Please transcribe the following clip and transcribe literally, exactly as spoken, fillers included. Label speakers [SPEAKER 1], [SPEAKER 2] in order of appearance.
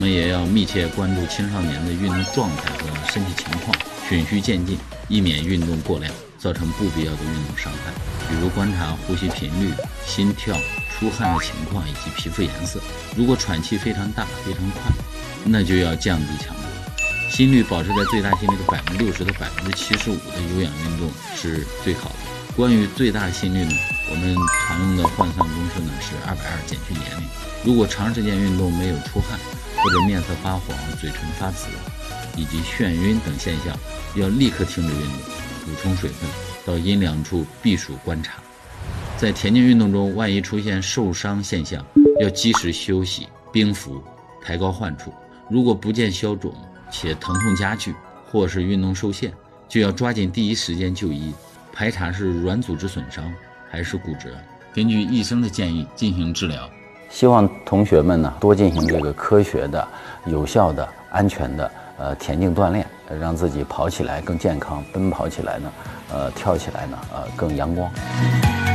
[SPEAKER 1] 我们也要密切关注青少年的运动状态和身体情况，循序渐进，以免运动过量造成不必要的运动伤害。比如观察呼吸频率、心跳、出汗的情况以及皮肤颜色。如果喘气非常大、非常快，那就要降低强度。心率保持在最大心率的百分之六十到百分之七十五的有氧运动是最好的。关于最大的心率呢，我们常用的换算公式呢是二百二减去年龄。如果长时间运动没有出汗，或者面色发黄、嘴唇发紫以及眩晕等现象，要立刻停止运动，补充水分，到阴凉处避暑观察。在田径运动中，万一出现受伤现象，要及时休息、冰敷、抬高患处。如果不见消肿且疼痛加剧，或是运动受限，就要抓紧第一时间就医，排查是软组织损伤还是骨折，根据医生的建议进行治疗。
[SPEAKER 2] 希望同学们呢多进行这个科学的、有效的、安全的呃田径锻炼，让自己跑起来更健康，奔跑起来呢，呃跳起来呢，呃更阳光。